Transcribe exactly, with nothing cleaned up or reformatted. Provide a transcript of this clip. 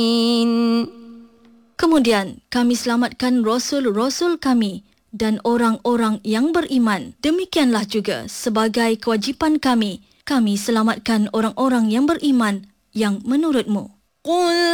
Kemudian kami selamatkan Rasul-Rasul kami dan orang-orang yang beriman. Demikianlah juga sebagai kewajipan kami, kami selamatkan orang-orang yang beriman yang menurutmu.